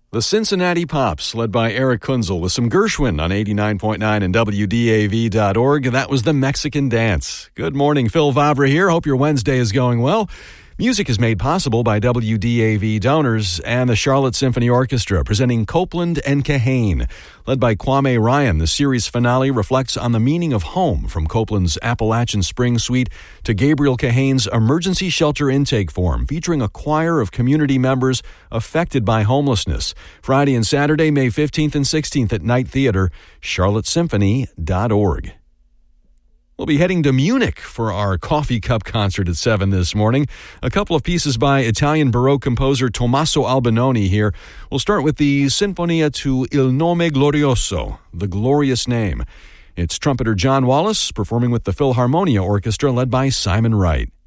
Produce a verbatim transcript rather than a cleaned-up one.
The Cincinnati Pops, led by Eric Kunzel, with some Gershwin on eighty-nine point nine and W D A V dot org. That was the Mexican Dance. Good morning, Phil Vavra here. Hope your Wednesday is going well. Music is made possible by W D A V donors and the Charlotte Symphony Orchestra, presenting Copeland and Kahane. Led by Kwame Ryan, the series finale reflects on the meaning of home, from Copeland's Appalachian Spring Suite to Gabriel Kahane's Emergency Shelter Intake Form, featuring a choir of community members affected by homelessness. Friday and Saturday, May fifteenth and sixteenth at Night Theater, charlotte symphony dot org. We'll be heading to Munich for our Coffee Cup concert at seven this morning. A couple of pieces by Italian Baroque composer Tommaso Albinoni here. We'll start with the Sinfonia to Il Nome Glorioso, the Glorious Name. It's trumpeter John Wallace performing with the Philharmonia Orchestra led by Simon Wright.